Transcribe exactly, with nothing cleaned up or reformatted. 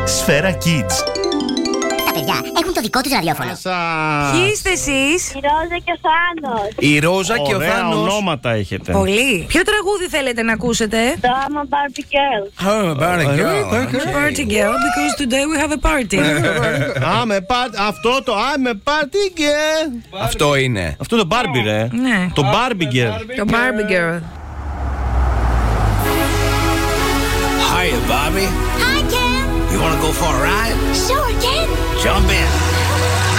Σφαίρα Kids. Τα παιδιά έχουν το δικό τους ραδιόφωνο. Ποιοι είστε εσείς? Η Ρόζα και ο Θάνος. Η Ρόζα και ο Ωραία Θάνος. ονόματα έχετε. Πολύ. Ποιο τραγούδι θέλετε να ακούσετε? Το I'm a Barbie Girl. Oh, Barbie girl. Party girl, because today we have a party. Άμε πάρτι. Αυτό το άμε πάρτι girl. Αυτό είναι. Αυτό το Barbie, ρε. Ναι. Το Barbie girl. Το Barbie girl. Hiya, Bobby. Hi, Ken. You want to go for a ride? Sure, Ken. Jump in.